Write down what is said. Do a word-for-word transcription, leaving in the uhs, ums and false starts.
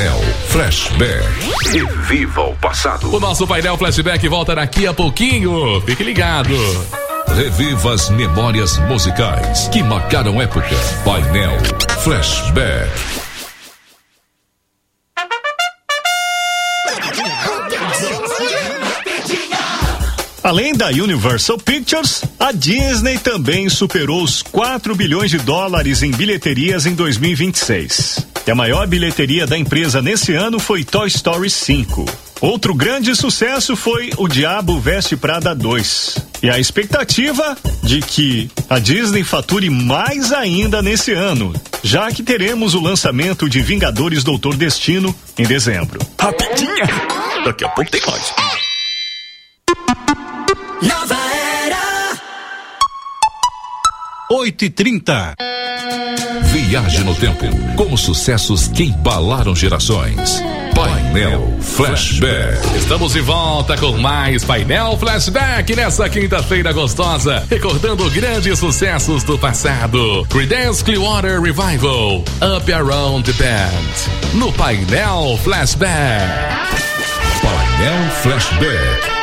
Painel Flashback. Reviva o passado. O nosso Painel Flashback volta daqui a pouquinho. Fique ligado. Reviva as memórias musicais que marcaram época. Painel Flashback. Além da Universal Pictures, a Disney também superou os quatro bilhões de dólares em bilheterias em dois mil e vinte e seis. E a maior bilheteria da empresa nesse ano foi Toy Story cinco. Outro grande sucesso foi O Diabo Veste Prada dois. E a expectativa de que a Disney fature mais ainda nesse ano, já que teremos o lançamento de Vingadores Doutor Destino em dezembro. Rapidinha! Daqui a pouco tem mais. Nova Era. oito e trinta. Viaje no tempo com os sucessos que embalaram gerações. Painel Flashback. Estamos de volta com mais Painel Flashback nessa quinta-feira gostosa, recordando grandes sucessos do passado. Creedence Clearwater Revival, Up Around the Bend, no Painel Flashback. Painel Flashback.